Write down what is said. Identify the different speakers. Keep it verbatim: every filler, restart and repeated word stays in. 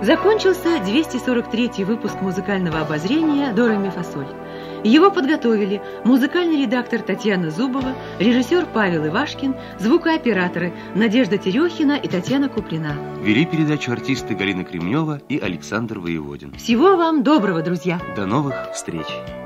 Speaker 1: Закончился двести сорок третий выпуск музыкального обозрения «До ре ми фа соль». Его подготовили музыкальный редактор Татьяна Зубова, режиссер Павел Ивашкин, звукооператоры Надежда Терехина и Татьяна Куприна.
Speaker 2: Вели передачу артисты Галина Кремнева и Александр Воеводин.
Speaker 1: Всего вам доброго, друзья!
Speaker 2: До новых встреч!